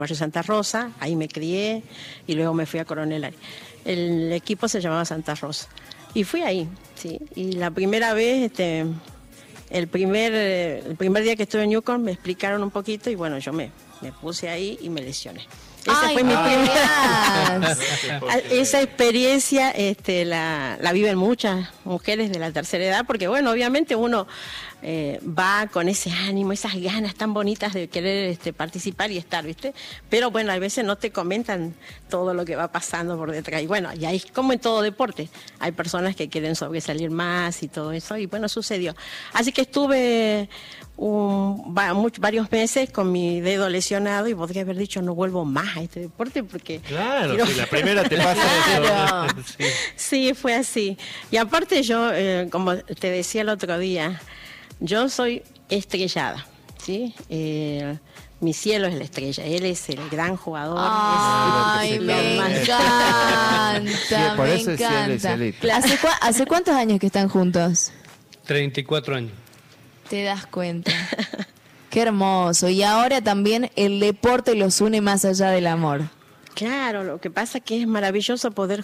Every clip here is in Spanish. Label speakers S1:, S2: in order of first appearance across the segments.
S1: Barrio Santa Rosa, ahí me crié y luego me fui a Coronel. El equipo se llamaba Santa Rosa y fui ahí, sí. Y la primera vez, el primer día que estuve en Newcomb me explicaron un poquito y bueno, yo me puse ahí y me lesioné. Esa fue mi primera. Esa experiencia la viven muchas mujeres de la tercera edad, porque bueno, obviamente uno va con ese ánimo, esas ganas tan bonitas de querer participar y estar, ¿viste? Pero bueno, a veces no te comentan todo lo que va pasando por detrás. Y bueno, y ahí, como en todo deporte, hay personas que quieren sobresalir más y todo eso, y bueno, sucedió. Así que estuve varios meses con mi dedo lesionado y podría haber dicho no vuelvo más a este deporte porque...
S2: Claro, si la primera te pasa
S1: claro. Eso. Sí, fue así. Y aparte yo, como te decía el otro día, yo soy estrellada, ¿sí? Mi cielo es la estrella, él es el gran jugador.
S3: Ay, me encanta, sí, por me eso encanta. ¿Hace cuántos años que están juntos?
S4: 34 años.
S3: Te das cuenta. Qué hermoso. Y ahora también el deporte los une más allá del amor.
S1: Claro, lo que pasa es que es maravilloso poder,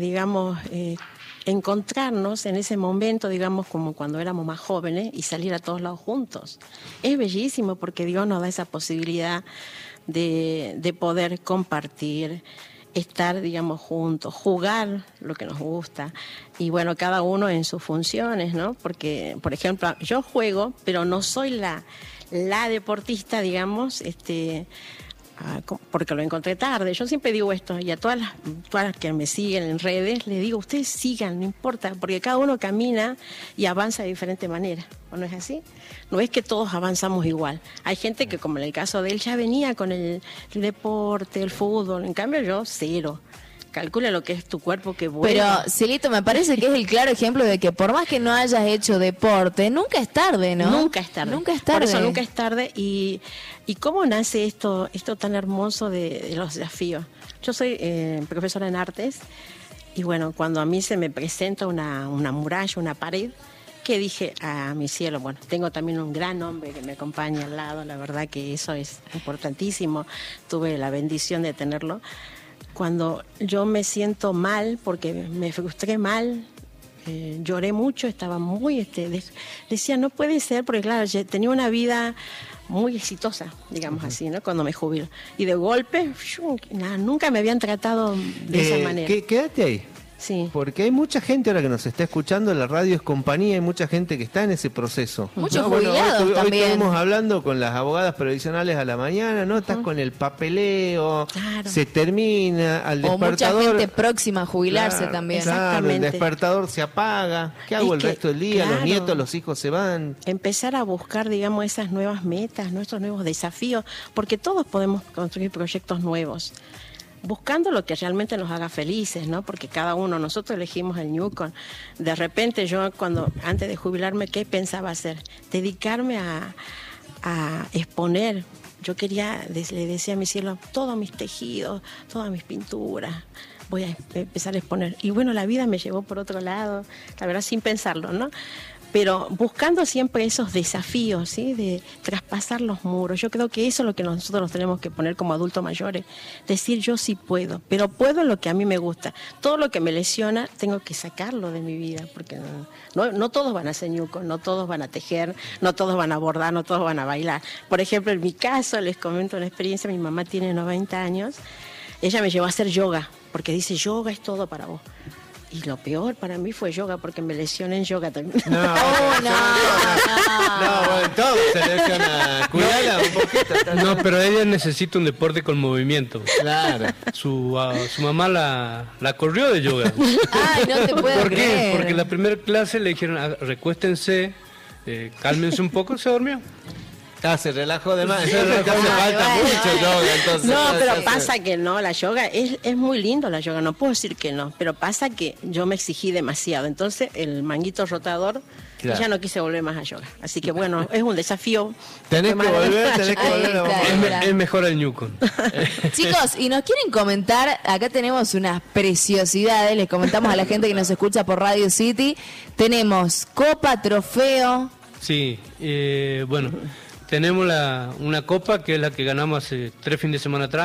S1: encontrarnos en ese momento, digamos, como cuando éramos más jóvenes y salir a todos lados juntos. Es bellísimo porque Dios nos da esa posibilidad de poder compartir, estar, digamos, juntos, jugar lo que nos gusta y bueno, cada uno en sus funciones, ¿no? Porque, por ejemplo, yo juego, pero no soy la deportista, digamos, porque lo encontré tarde. Yo siempre digo esto, y a todas las que me siguen en redes, les digo, ustedes sigan, no importa, porque cada uno camina y avanza de diferente manera, ¿o no es así? No es que todos avanzamos igual. Hay gente que, como en el caso de él, ya venía con el deporte, el fútbol, en cambio yo, cero. Calcula lo que es tu cuerpo que vuelve.
S3: Pero, Cielito, me parece que es el claro ejemplo de que por más que no hayas hecho deporte, nunca es tarde, ¿no?
S1: Nunca es tarde.
S3: Nunca es tarde.
S1: Por eso nunca es tarde. ¿Y cómo nace esto tan hermoso de los desafíos? Yo soy profesora en artes y bueno, cuando a mí se me presenta una muralla, una pared, que dije a mi cielo, bueno, tengo también un gran hombre que me acompaña al lado, la verdad que eso es importantísimo. Tuve la bendición de tenerlo. Cuando yo me siento mal, porque me frustré mal, lloré mucho, estaba muy... decía, no puede ser, porque claro, tenía una vida muy exitosa, digamos así, ¿no? Cuando me jubilo. Y de golpe, nunca me habían tratado de esa manera.
S2: Quédate ahí.
S1: Sí.
S2: Porque hay mucha gente ahora que nos está escuchando, la radio es compañía, hay mucha gente que está en ese proceso.
S3: Muchos jubilados también.
S2: Hoy estuvimos hablando con las abogadas previsionales a la mañana, ¿no? Estás con el papeleo, claro. Se termina, al despertador...
S3: O mucha gente próxima a jubilarse también.
S2: Claro, el despertador se apaga. ¿Qué hago el resto del día? Claro, los nietos, los hijos se van.
S1: Empezar a buscar, digamos, esas nuevas metas, nuestros nuevos desafíos, porque todos podemos construir proyectos nuevos. Buscando lo que realmente nos haga felices, ¿no? Porque cada uno, nosotros elegimos el Newcomb. De repente yo, antes de jubilarme, ¿qué pensaba hacer? Dedicarme a exponer. Yo le decía a mi cielo, todos mis tejidos, todas mis pinturas, voy a empezar a exponer. Y bueno, la vida me llevó por otro lado, la verdad sin pensarlo, ¿no? Pero buscando siempre esos desafíos, ¿sí? De traspasar los muros. Yo creo que eso es lo que nosotros nos tenemos que poner como adultos mayores. Decir, yo sí puedo, pero puedo en lo que a mí me gusta. Todo lo que me lesiona, tengo que sacarlo de mi vida, porque no todos van a hacer Newcomb, no todos van a tejer, no todos van a bordar, no todos van a bailar. Por ejemplo, en mi caso, les comento una experiencia, mi mamá tiene 90 años, ella me llevó a hacer yoga, porque dice, yoga es todo para vos. Y lo peor para mí fue yoga, porque me lesioné en yoga también.
S2: No, bueno, todo se lesiona. Cuidala un poquito.
S4: No, pero ella necesita un deporte con movimiento.
S2: Claro.
S4: Su mamá la corrió de yoga.
S3: Ay, no te puedo
S4: ¿Por
S3: creer.
S4: qué? Porque en la primera clase le dijeron, recuéstense, cálmense un poco, se durmió.
S2: Se relajó de más. Hace falta mucho yoga, entonces.
S1: No, pero pasa que no, la yoga es muy lindo, la yoga, no puedo decir que no, pero pasa que yo me exigí demasiado. Entonces, el manguito rotador, claro, ya no quise volver más a yoga. Así que bueno, es un desafío.
S2: Tenés que volver.
S4: Es mejor el Newcomb.
S3: Chicos, y nos quieren comentar, acá tenemos unas preciosidades, les comentamos a la gente que nos escucha por Radio City. Tenemos copa, trofeo.
S4: Sí, bueno. Tenemos una copa que es la que ganamos hace 3 fines de semana atrás.